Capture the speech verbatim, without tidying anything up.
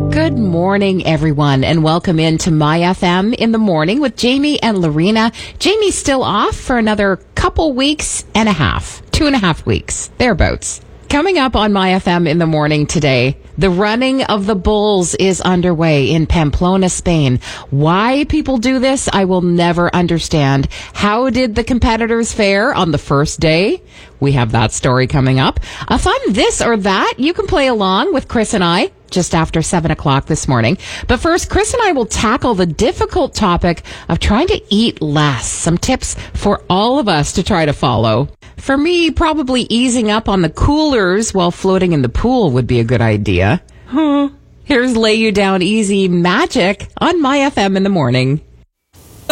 Good morning, everyone, and welcome into My F M in the morning with Jamie and Lorena. Jamie's still off for another couple weeks and a half, two and a half weeks, thereabouts. Coming up on My F M in the morning today, the running of the bulls is underway in Pamplona, Spain. Why people do this, I will never understand. How did the competitors fare on the first day? We have that story coming up. A fun this or that. You can play along with Chris and I just after seven o'clock this morning. But first, Chris and I will tackle the difficult topic of trying to eat less. Some tips for all of us to try to follow. For me, probably easing up on the coolers while floating in the pool would be a good idea. Huh. Here's Lay You Down Easy Magic on My F M in the morning.